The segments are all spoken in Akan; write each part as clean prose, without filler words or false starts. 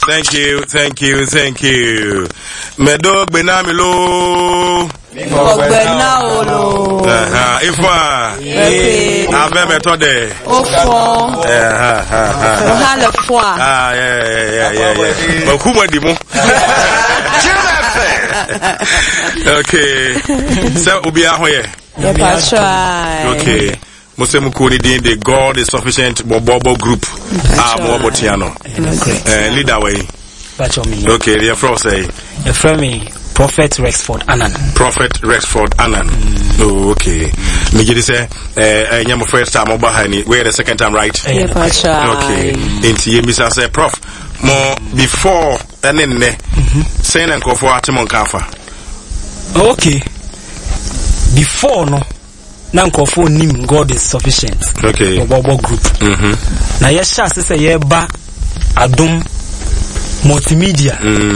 Thank you. Medo Benamilo. Benalo. Ifwa. Ave metode. Ofo. Ohale fwa. Yeah. Okuma dimo. Okay. So obi ahoye. Okay. Musemu kuni din the God is sufficient Bobo group. Mobotiano. Leader way. Okay, the afro say. The frame Prophet Rexford Annan. Oh, okay. Me just say nyamo first time oba hani. Where the second time, right? Okay. Inti yemisa say prof more before enenne. Say na nkofo atemon kafa. Okay. Before no na nkofo nim God is sufficient. Okay. Bobo group. Na yesha say ye ba adom multimedia.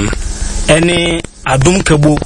Any adom kebo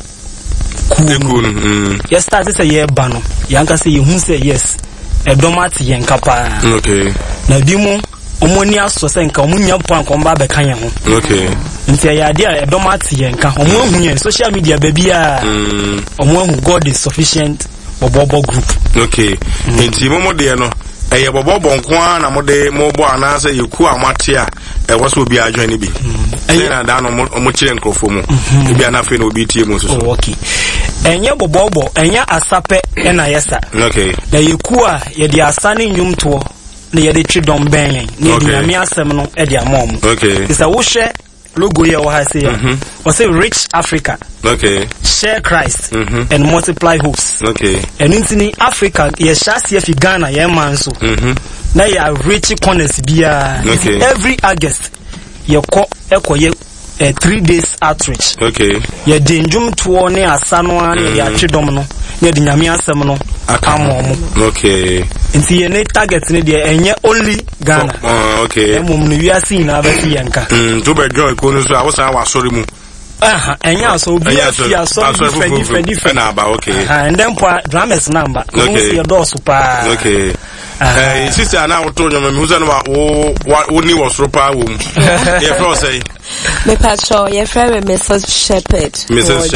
cool. Yes, start say ye ba no. Yanka say you say yes. Edomati yenkapa. Okay. Na dimo omoni aso say nka omunya pan komba be kan ye ho. Okay. Nti ya dia edomati yenka omo ehunye social media baby a omo ehu God is sufficient Bobo group. Okay. Nti momo de no eye bobo nko na mode mobo anase yeku amate a e waso obi adwen bi. Na da no mo kire nkrofo mu. Obi anafe na obi tie mu so. Okay. Enye bobo enya asape na yesa. Okay. Na yeku a ye de asane nyumto na ye de twidom ben na ye nyame asem no e de amom. Okay. Isa wo hwe logo here wa say o say rich Africa. Okay. Share Christ and multiply hopes. Okay. And in Africa, ye shasi if Ghana, ye man so. Now ye are rich corners bia. Okay. Every August, ye eko ye 3 days outreach. Okay. Ye denjum tuo ne asano ne ye atwedom no. Ne de nyame asem no akamom. Okay. Nti ye ne target ne de enye only Ghana. Okay. Emom no wiase na ba fi yanka. To be joy ko no so awosan wa sori mu. Enya so be so different okay. And then dramas number. Okay. Your door super. Okay. Sister na wo to nyoma me huza no wo ni wo sropa wo mu. Ye fro say. Me pacho ye friend Mrs. Shepherd. Mrs.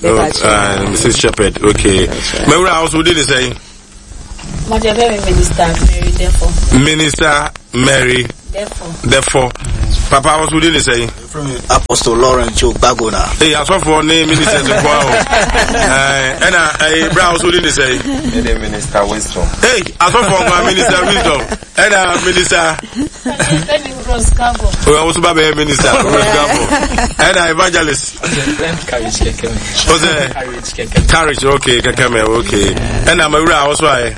Shepherd. Okay. Me wura house wo dey say. What your very Minister Mary therefore. Minister Mary therefore. Papa was who did say? Apostle Lawrence Bagona. Hey, I saw for name minister to go. And I browse who did say? Minister Wisdom. Hey, I saw for my Minister Wisdom. And Minister. I was about Minister and Evangelist. Courage, okay, okay. And I'm a rouse, why?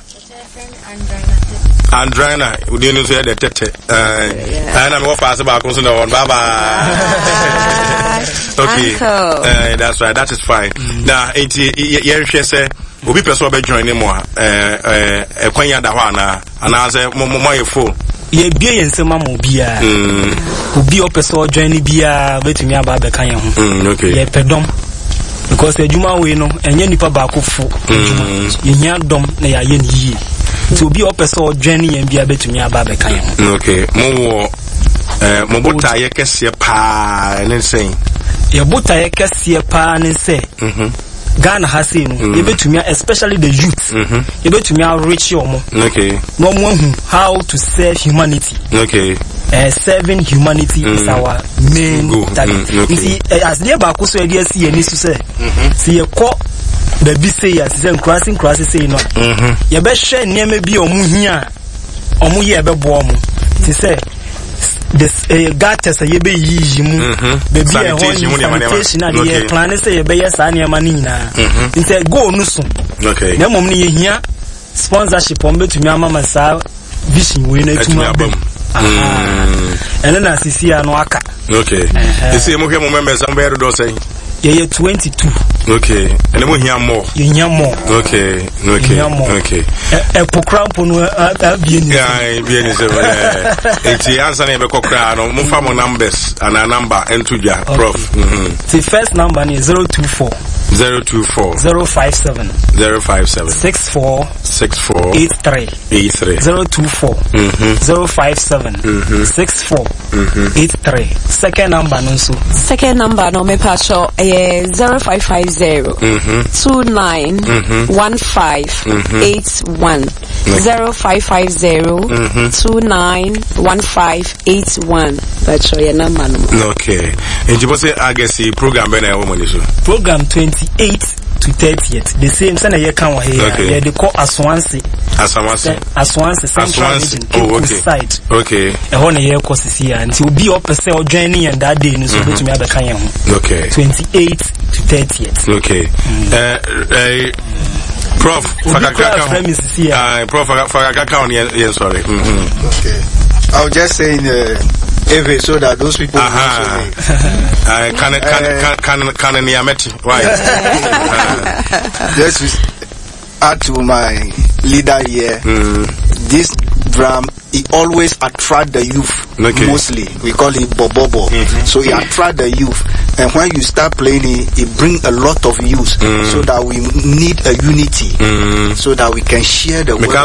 Andrina, we didn't say that. And I'm more fast about concern on. Bye bye. Okay, that's right. That is fine. Now, it's say obi person be join more. Kwanya da hwa na ana say mo full. Ye bie yensema mo bia. Obi opeso join bia betumi aba be kan ye ho. Okay. Ye pedom. Because ejuma we no enye nipa ba akofo. Ye nya dom na ya ye ni yi. To be up a so journey and be able to me about the kind. Okay, more Mobota Yekesia pa and insane. Your buta Yekesia pa and say, Ghana has seen, able to me, especially the youth, able to me outreach your more. Okay, no more how to serve humanity. Okay, serving humanity is our main target. As near Bakuso, idea see and to say, see a call. The be say yes, then crossing say no. You best share near me be omu here. Omu ye be boom. To say this gatas a ye be yi mu. Baby sanitation at the plan say ye be yes and manina. Inte go no so. Okay. Na mom ni here sponsorship on to me mama sa vision we na tuma bem. And then as see no aka. Okay. You see mo members somewhere do say. Yeah, 22. Okay. And then we hear more. You hear more. Okay. Okay. A pokrampo no bien. Yeah, bien is it's the answer name ko kra no mo fa mo numbers and a number and to ja prof. The first number is 024 024 057 64 83 024 057 64 83. Second number no so. Second number no me pacho 0550 29 1581 0550 29 1581. Pacho your number no. Okay. And you say I guess the program be na woman so. Program 28 to 30th. The same sana ye kan wa here. Okay. Yeah, they call Aswanse Central Region. Side. Okay. E ho na ye course here until obi up say o joining and that day so go to me abekan ye ho. Okay. 28 to 30th. Okay. Prof, Prof, sorry. Okay. I was just saying, so that those people. Right. Just add to my leader here. This drum, it always attract the youth. Okay. Mostly, we call it bobobo. So it attract the youth, and when you start playing it, it bring a lot of youth. So that we need a unity, so that we can share the word.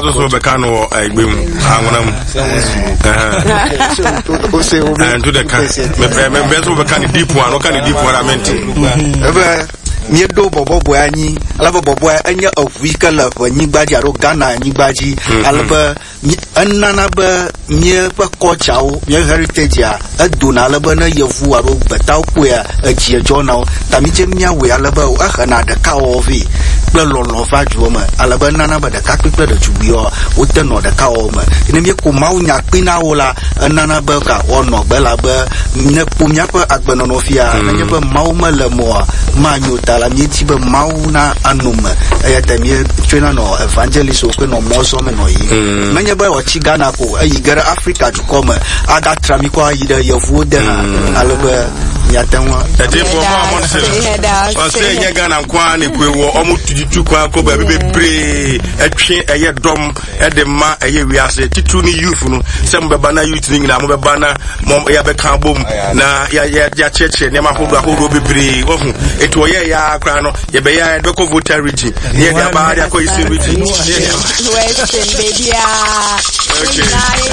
Miedo bobo anyi alaba bobo anya ofika la nyigbaji aro Ghana nyigbaji alaba anana ba mie pa kochao mie heritage ya aduna alaba na yevu aro betaw ko ya ajie journal tamije mia we alaba o ahana da ka ovi ple lolo fa joma alaba nana ba da ka ple da tubio o te no da ka o ma ene mie ko ma unya pina ola anana ba ka ono bela ba ne pumya pa agbenono fia na nye ba mauma le mo ma nyota la mieti be mauna anuma ayatamie twena no evangelist o no moso me no yi manya ba o chi Ghana ko ayi gara Africa to come aga trami ko ayi da yevu de na alaba yatanwa for more say nya Ghana kwa ne kwewo omo tutu kwa ko ba bebre atwe eye dom e de ma eye wiase titu ni youth no se mbeba na youth ni na mo beba na mo ya be kan bom na ya cheche ne ma hodo bebre wo hu eto ye ya kra no ye be ya be ko voter region ye da ba ya ko isi region Western baby okay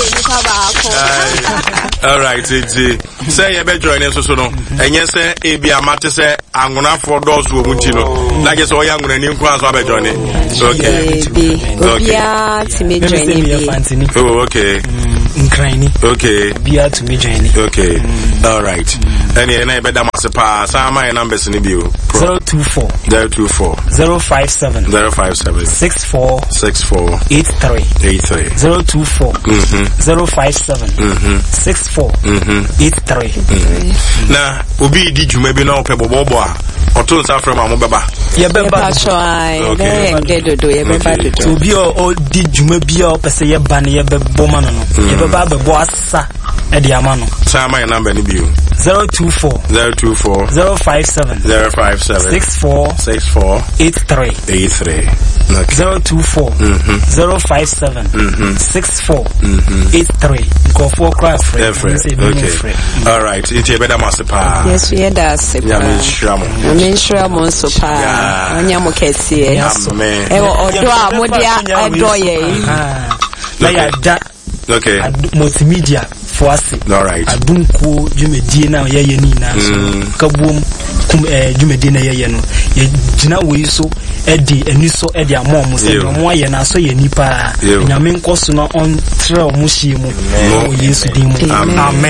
all right say ye be join us so no enye say e bia mate say anguna for those who muti no na je say o yanguna ni nkwa so be join okay obia to me join oh okay okay bia to me join okay all right any na be da masepa sa my numbers ni bio 024 057 64 83 024 057 64 83 na obi di djuma bi na ope bobo a oto nsa from amobeba ye beba so obi o di djuma bi o pese ye ba ne ye bebo ma no ye beba bebo asa e di ama no sa my number ni bio 024 057 64 83 024 057 64 83 go for craft okay all right it better masepa yes we da sepa ya me nshiramo so pa anya mo kese e odo a modia edo ye na ya da okay multimedia for us all right adunko jumedie na ye ni na so kabuom jumedie na ye no ye gina we so edi eniso edi amom se mo ye na so ye nipa nyame nkoso no on tre omuhie mu o Yesu din mu amen.